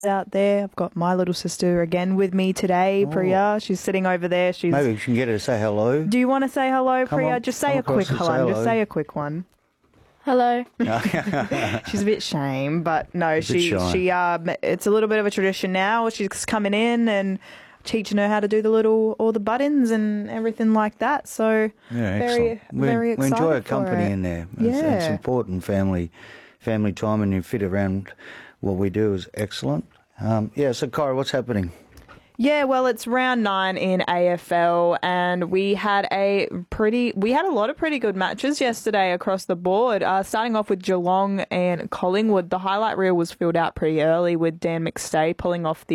out there. I've got my little sister again with me today, Priya. She's sitting over there. Maybe we can get her to say hello. Do you want to say hello, Come Priya? on, Just say come a quick across and say hello. Just hello. say a quick one. Hello. She's a bit shame, but no, bit shy. it's a little bit of a tradition now. She's coming in and teaching her how to do all the buttons and everything like that. So Yeah, very excellent. very excited. We enjoy her for company it. in there. Yeah. It's important family time, and you fit around what we do is excellent. So Kyra, what's happening? Yeah, well, it's round 9 in AFL, and we had a lot of pretty good matches yesterday across the board. Starting off with Geelong and Collingwood, the highlight reel was filled out pretty early with Dan McStay pulling off the